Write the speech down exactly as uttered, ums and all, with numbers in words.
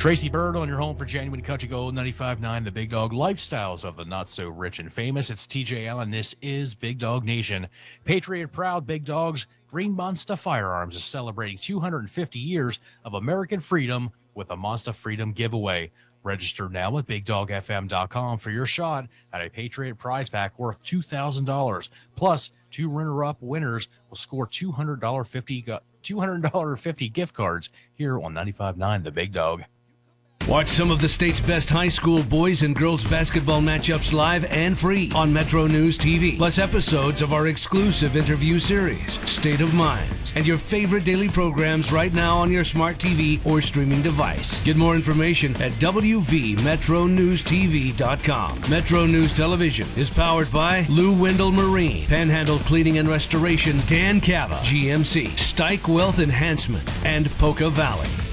Tracy Bird on your home for Genuine Country Gold, ninety-five point nine, the Big Dog Lifestyles of the Not-So-Rich and Famous. It's T J Allen. This is Big Dog Nation. Patriot Proud Big Dogs. Green Monster Firearms is celebrating two hundred fifty years of American freedom with a Monster Freedom giveaway. Register now at big dog f m dot com for your shot at a Patriot prize pack worth two thousand dollars. Plus, two runner-up winners will score two hundred dollars fifty, two hundred dollars fifty gift cards here on ninety-five point nine The Big Dog. Watch some of the state's best high school boys and girls basketball matchups live and free on Metro News T V. Plus episodes of our exclusive interview series, State of Minds, and your favorite daily programs right now on your smart T V or streaming device. Get more information at w v metro news t v dot com. Metro News Television is powered by Lou Wendell Marine, Panhandle Cleaning and Restoration, Dan Cava, G M C, Stike Wealth Enhancement, and Poca Valley.